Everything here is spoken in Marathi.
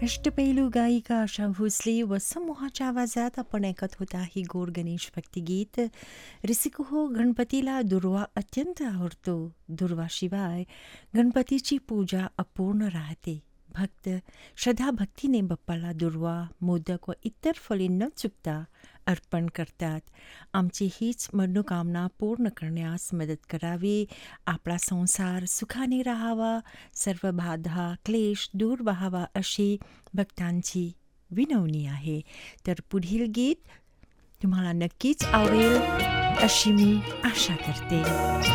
अष्टपैलू गायिका आशा भोसले व समूहाच्या आवाजात आपण ऐकत होता ही गोड गणेश भक्तिगीत. रसिको हो, गणपतीला दुर्वा अत्यंत आवडतो. दुर्वाशिवाय गणपतीची पूजा अपूर्ण राहते. भक्त श्रद्धाभक्तीने बाप्पाला दुर्वा, मोदक व इतर फळे न चुकता अर्पण करतात. आमची हीच मनोकामना पूर्ण करण्यास मदत करावी. आपला संसार सुखाने राहावा, सर्व बाधा क्लेश दूर व्हावा अशी भक्तांची विनवणी आहे. तर पुढील गीत तुम्हाला नक्कीच आवडेल अशी मी आशा करते.